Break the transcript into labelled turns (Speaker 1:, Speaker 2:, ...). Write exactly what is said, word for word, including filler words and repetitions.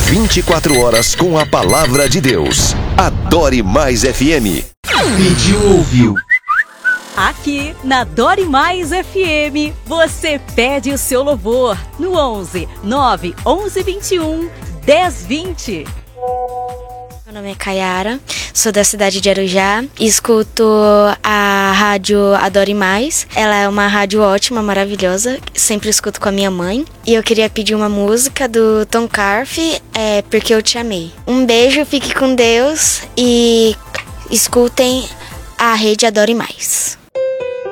Speaker 1: vinte e quatro horas com a palavra de Deus. Adore Mais F M.
Speaker 2: Pediu, ouviu.
Speaker 3: Aqui na Adore Mais F M, você pede o seu louvor no onze nove onze vinte e um dez vinte.
Speaker 4: Meu nome é Kayara, sou da cidade de Arujá e escuto a rádio Adore Mais. Ela é uma rádio ótima, maravilhosa, sempre escuto com a minha mãe. E eu queria pedir uma música do Tom Carfe, é Porque Eu Te Amei. Um beijo, fique com Deus e escutem a rede Adore Mais.